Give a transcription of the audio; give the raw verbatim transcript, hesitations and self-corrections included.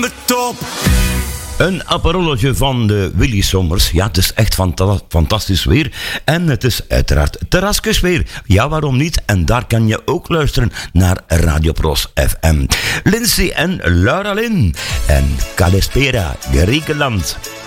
Top! Een apparolletje van de Willy Sommers. Ja, het is echt fanta- fantastisch weer. En het is uiteraard terrasjes weer. Ja, waarom niet? En daar kan je ook luisteren naar Radio Pros F M. Lindsay en Laura Lynn. En Calespera, Griekenland.